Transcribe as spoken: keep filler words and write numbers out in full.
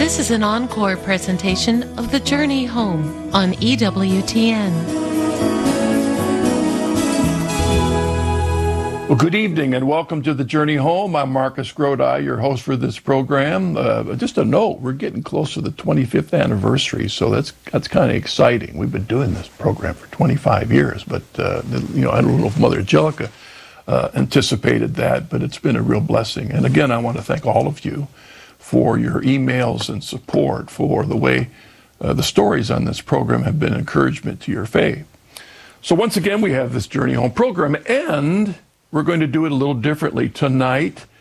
This is an encore presentation of The Journey Home on E W T N. Well, good evening and welcome to The Journey Home. I'm Marcus Grodi, your host for this program. Uh, just a note, we're getting close to the twenty-fifth anniversary, so that's that's kind of exciting. We've been doing this program for twenty-five years, but uh, you know, I don't know if Mother Angelica uh, anticipated that, but it's been a real blessing. And again, I want to thank all of you for your emails and support, for the way uh, the stories on this program have been encouragement to your faith. So once again, we have this Journey Home program, and we're going to do it a little differently. Tonight,